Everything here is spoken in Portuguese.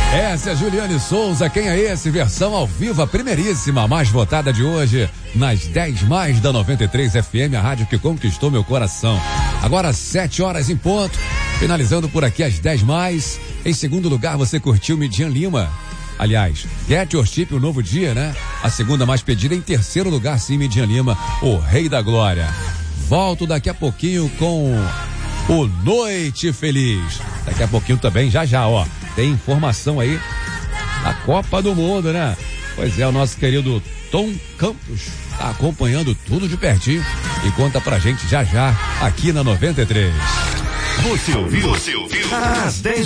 Essa é Juliane Souza, quem é esse? Versão ao vivo, a primeiríssima, a mais votada de hoje, nas 10 mais da 93 FM, a rádio que conquistou meu coração. Agora 7 horas em ponto, finalizando por aqui as 10 mais. Em segundo lugar, você curtiu Midian Lima. Aliás, Get Your Chip, o novo dia, né? A segunda mais pedida. Em terceiro lugar, sim, Midian Lima, o Rei da Glória. Volto daqui a pouquinho com o Noite Feliz. Daqui a pouquinho também, já, ó. Tem informação aí da Copa do Mundo, né? Pois é, o nosso querido Tom Campos tá acompanhando tudo de pertinho e conta pra gente já aqui na 93. Você ouviu? Às 10